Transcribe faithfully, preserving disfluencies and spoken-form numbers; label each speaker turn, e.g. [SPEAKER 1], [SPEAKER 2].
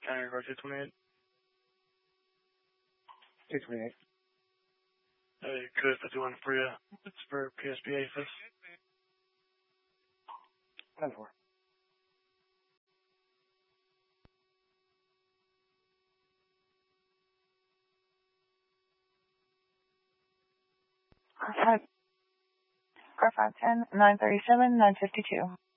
[SPEAKER 1] County Record two twenty-eight.
[SPEAKER 2] two twenty-eight.
[SPEAKER 1] Hey, code fifty-one for you. It's for P S P A APHIS.
[SPEAKER 2] ten four.
[SPEAKER 3] Car five ten, nine thirty-seven, nine fifty-two.